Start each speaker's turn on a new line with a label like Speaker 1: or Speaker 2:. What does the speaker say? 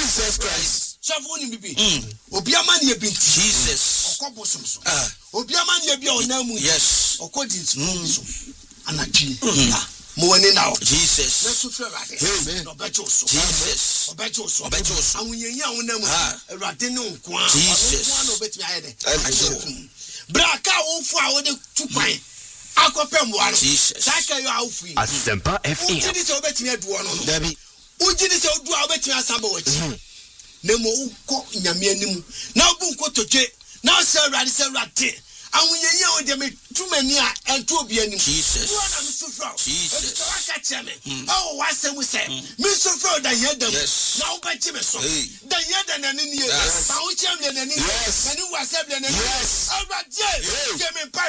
Speaker 1: Jesus Christ.
Speaker 2: Shavuni bibi. Obiama ni ebi.
Speaker 1: Jesus.
Speaker 2: Okobo somso. Obiama ni ebi onamu.
Speaker 1: Yes.
Speaker 2: Okodi so. Anachi. Mwene now.
Speaker 1: Jesus.
Speaker 2: Let's feel right. Obechoso.
Speaker 1: Jesus.
Speaker 2: Obechoso.
Speaker 1: Obechoso.
Speaker 2: Onamu. Erade no kwa.
Speaker 1: Jesus.
Speaker 2: Kwa obetimi ayede. Braka ofu a wode tukwan. Akopem wano.
Speaker 1: Jesus.
Speaker 2: Saka yo awfu.
Speaker 3: Asempa FM.
Speaker 2: Ujidi se obetimi aduo no.
Speaker 1: Dabi.
Speaker 2: Ujidi se odu a obetimi asamba wachi. Nemo uko nyame anim. Na obu nko toje. Na se rade se rade. Awunyenya o de me tumani a ento obi anim.
Speaker 1: Jesus.
Speaker 2: Wona me sufra.
Speaker 1: Jesus.
Speaker 2: So waka cheme. Oh wasem se. Me sufra da yedam. Na wo ba chi me so. Da yedam na ni nie. Ba wo chem le na ni. Na ni wasem le na ni. Awurade. Je me pa